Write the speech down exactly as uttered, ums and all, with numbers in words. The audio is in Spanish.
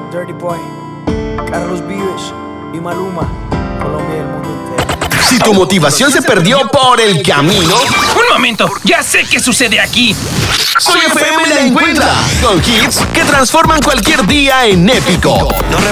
Dirty Boy, Carlos Vives y Maluma, Colombia y el mundo entero. Si tu motivación se perdió por el camino, Un momento, ya sé qué sucede aquí. Soy F M la encuentra con hits que transforman cualquier día en épico.